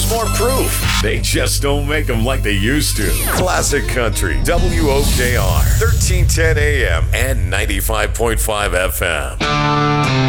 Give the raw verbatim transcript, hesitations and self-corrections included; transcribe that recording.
There's more proof. They just don't make them like they used to. Classic Country, W O K R, thirteen ten A M and ninety-five point five F M.